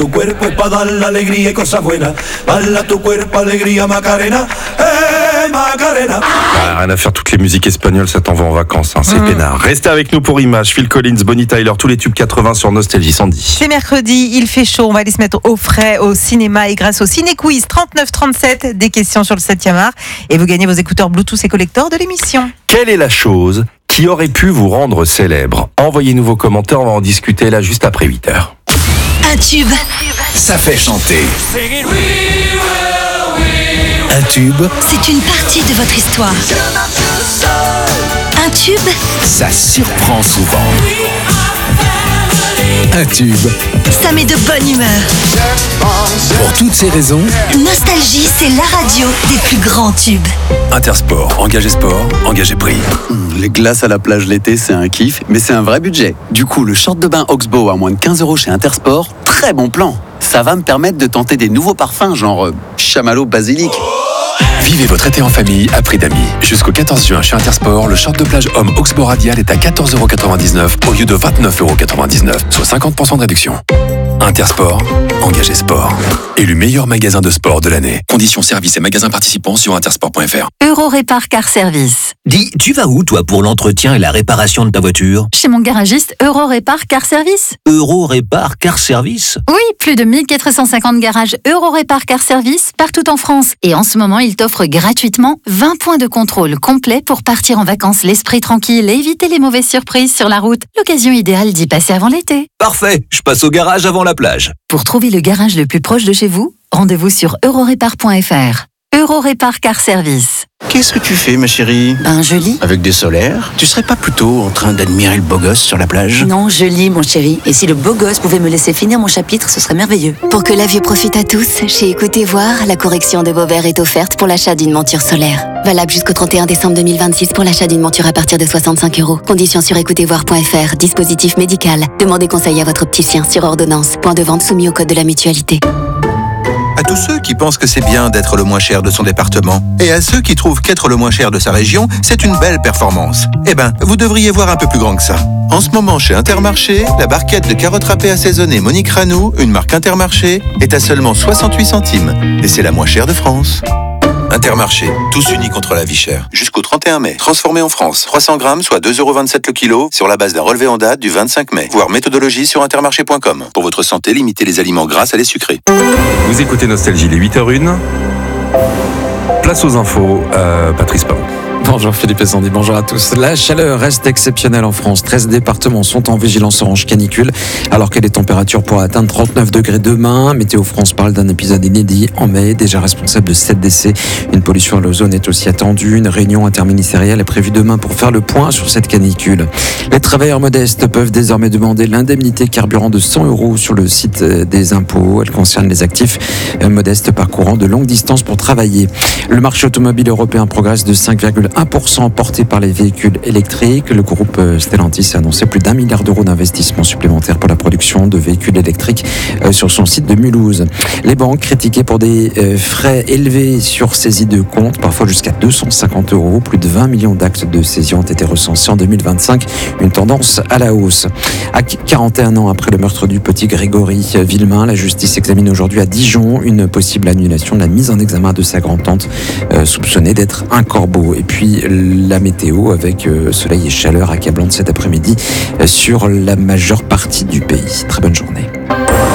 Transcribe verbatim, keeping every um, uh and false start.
tu cuerpo es pa' dar la alegría y cosas buenas. Bala tu cuerpo, alegría, Macarena. Eh, Macarena. Ah, rien à faire, toutes les musiques espagnoles, ça t'envoie en vacances, hein, c'est mmh. peinard. Restez avec nous pour Image, Phil Collins, Bonnie Tyler, tous les tubes quatre-vingts sur Nostalgie cent dix. C'est mercredi, il fait chaud, on va aller se mettre au frais au cinéma et grâce au Ciné Quiz trente-neuf trente-sept, des questions sur le septième art et vous gagnez vos écouteurs Bluetooth et collector de l'émission. Quelle est la chose qui aurait pu vous rendre célèbre? Envoyez-nous vos commentaires, on va en discuter là juste après huit heures. Un tube, ça fait chanter. Un tube, c'est une partie de votre histoire. Un tube, ça surprend souvent. Un tube, ça met de bonne humeur. Pour toutes ces raisons, Nostalgie, c'est la radio des plus grands tubes. Intersport, engagé sport, engagé prix. Mmh, les glaces à la plage l'été, c'est un kiff, mais c'est un vrai budget. Du coup, le short de bain Oxbow à moins de quinze euros chez Intersport, très bon plan. Ça va me permettre de tenter des nouveaux parfums, genre euh, chamallow basilic. Vivez votre été en famille à prix d'amis. Jusqu'au quatorze juin chez Intersport, le short de plage homme Oxbow Radial est à quatorze euros quatre-vingt-dix-neuf au lieu de vingt-neuf euros quatre-vingt-dix-neuf, soit cinquante pour cent de réduction. Intersport, engagé sport. Élu meilleur magasin de sport de l'année. Conditions services et magasins participants sur intersport point f r. Eurorépar Car Service. Dis, tu vas où toi pour l'entretien et la réparation de ta voiture? Chez mon garagiste Eurorépar Car Service. Eurorépar Car Service? Oui, plus de mille quatre cent cinquante garages Eurorépar Car Service partout en France. Et en ce moment, il t'offre gratuitement vingt points de contrôle complet pour partir en vacances l'esprit tranquille et éviter les mauvaises surprises sur la route. L'occasion idéale d'y passer avant l'été. Parfait, je passe au garage avant la plage. Pour trouver le garage le plus proche de chez vous, rendez-vous sur eurorépar point f r. Eurorépar Car Service. Qu'est-ce que tu fais, ma chérie? Ben, je lis. Avec des solaires? Tu serais pas plutôt en train d'admirer le beau gosse sur la plage? Non, je lis, mon chéri. Et si le beau gosse pouvait me laisser finir mon chapitre, ce serait merveilleux. Pour que la vue profite à tous, chez Écoutez Voir, la correction de vos verres est offerte pour l'achat d'une monture solaire. Valable jusqu'au trente et un décembre deux mille vingt-six pour l'achat d'une monture à partir de soixante-cinq euros. Conditions sur écoutez voir point f r. Dispositif médical. Demandez conseil à votre opticien sur ordonnance. Point de vente soumis au code de la mutualité. À tous ceux qui pensent que c'est bien d'être le moins cher de son département, et à ceux qui trouvent qu'être le moins cher de sa région, c'est une belle performance. Eh ben, vous devriez voir un peu plus grand que ça. En ce moment, chez Intermarché, la barquette de carottes râpées assaisonnées Monique Ranou, une marque Intermarché, est à seulement soixante-huit centimes. Et c'est la moins chère de France. Intermarché, tous unis contre la vie chère. Jusqu'au trente et un mai. Transformé en France. trois cents grammes, soit deux euros vingt-sept le kilo, sur la base d'un relevé en date du vingt-cinq mai. Voir méthodologie sur intermarché point com. Pour votre santé, limitez les aliments gras à les sucrés. Vous écoutez Nostalgie, les huit heures une. Place aux infos, euh, Patrice Pau. Bonjour Philippe et Sandy, bonjour à tous. La chaleur reste exceptionnelle en France. treize départements sont en vigilance orange canicule, alors que les températures pourraient atteindre trente-neuf degrés demain. Météo France parle d'un épisode inédit en mai, déjà responsable de sept décès. Une pollution à l'ozone est aussi attendue. Une réunion interministérielle est prévue demain pour faire le point sur cette canicule. Les travailleurs modestes peuvent désormais demander l'indemnité carburant de cent euros sur le site des impôts. Elle concerne les actifs modestes parcourant de longues distances pour travailler. Le marché automobile européen progresse de cinq virgule un pour cent porté par les véhicules électriques. Le groupe Stellantis a annoncé plus d'un milliard d'euros d'investissement supplémentaire pour la production de véhicules électriques sur son site de Mulhouse. Les banques critiquées pour des frais élevés sur saisie de comptes, parfois jusqu'à deux cent cinquante euros. Plus de vingt millions d'actes de saisie ont été recensés en deux mille vingt-cinq. Une tendance à la hausse. À quarante et un ans après le meurtre du petit Grégory Villemain, la justice examine aujourd'hui à Dijon une possible annulation de la mise en examen de sa grande-tante euh, soupçonnée d'être un corbeau. Et puis la météo avec euh, soleil et chaleur accablante cet après-midi euh, sur la majeure partie du pays. Très bonne journée.